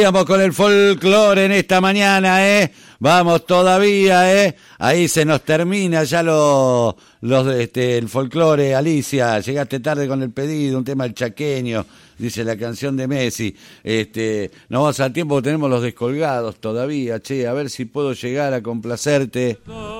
Vamos con el folclore en esta mañana, Vamos todavía, Ahí se nos termina ya el folclore. Alicia, llegaste tarde con el pedido, un tema del chaqueño, dice la canción de Messi. No vamos a tiempo, tenemos los descolgados todavía, che, a ver si puedo llegar a complacerte.